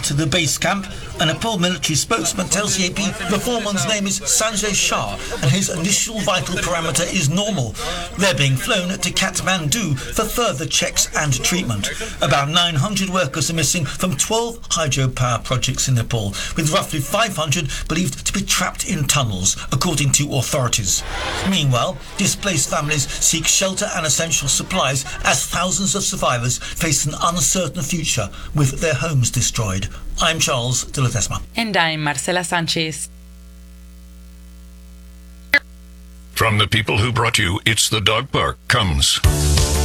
at the base camp. A Nepal military spokesman tells the AP the foreman's name is Sanjay Shah and his initial vital parameter is normal. They're being flown to Kathmandu for further checks and treatment. About 900 workers are missing from 12 hydropower projects in Nepal, with roughly 500 believed to be trapped in tunnels, according to authorities. Meanwhile, displaced families seek shelter and essential supplies as thousands of survivors face an uncertain future with their homes destroyed. I'm Charles de Ledesma. And I'm Marcela Sanchez. From the people who brought you It's the Dog Park comes